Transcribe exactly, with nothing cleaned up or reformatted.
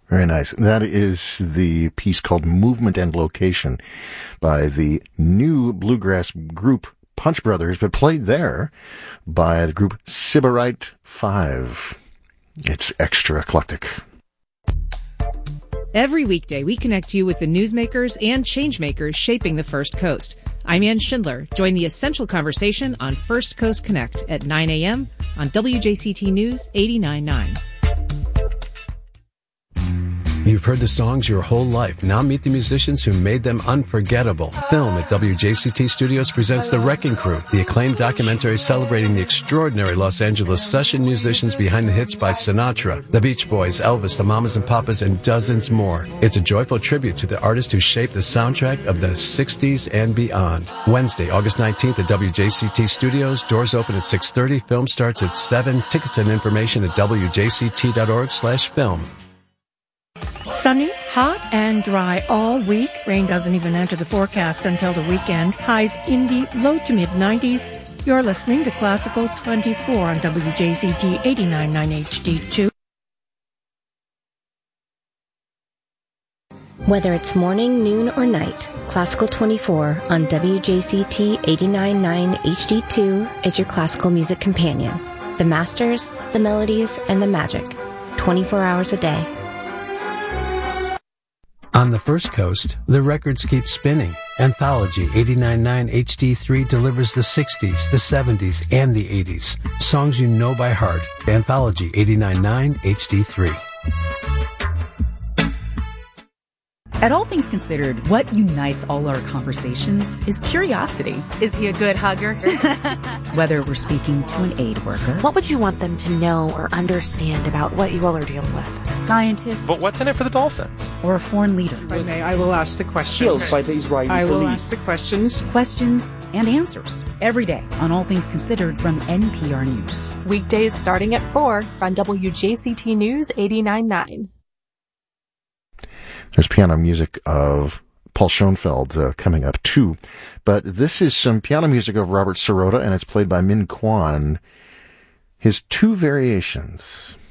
Very nice. That is the piece called Movement and Location by the new bluegrass group Punch Brothers, but played there by the group Sybarite Five. It's extra eclectic. Every weekday, we connect you with the newsmakers and changemakers shaping the First Coast. I'm Ann Schindler. Join the essential conversation on First Coast Connect at nine a.m. on W J C T News eighty-nine point nine. You've heard the songs your whole life. Now meet the musicians who made them unforgettable. Film at W J C T Studios presents The Wrecking Crew, the acclaimed documentary celebrating the extraordinary Los Angeles session musicians behind the hits by Sinatra, the Beach Boys, Elvis, the Mamas and Papas, and dozens more. It's a joyful tribute to the artists who shaped the soundtrack of the sixties and beyond. Wednesday, August nineteenth at W J C T Studios. Doors open at six thirty. Film starts at seven. Tickets and information at W J C T dot org slash film. Sunny, hot, and dry all week. Rain doesn't even enter the forecast until the weekend. Highs in the low to mid nineties. You're listening to Classical twenty-four on W J C T eighty-nine point nine H D two. Whether it's morning, noon, or night, Classical twenty-four on W J C T eighty-nine point nine H D two is your classical music companion. The masters, the melodies, and the magic. twenty-four hours a day. On the First Coast, the records keep spinning. Anthology eighty-nine point nine H D three delivers the sixties, the seventies, and the eighties. Songs you know by heart. Anthology eighty-nine point nine H D three. At All Things Considered, what unites all our conversations is curiosity. Is he a good hugger? Whether we're speaking to an aid worker. What would you want them to know or understand about what you all are dealing with? A scientist. But what's in it for the Dolphins? Or a foreign leader. If I may, I will ask the questions. Killed by the Israeli I will police. ask the questions. Questions and answers. Every day on All Things Considered from N P R News. Weekdays starting at four on W J C T News eighty-nine point nine. There's piano music of Paul Schoenfeld uh, coming up too. But this is some piano music of Robert Sirota, and it's played by Min Kwan. His two variations.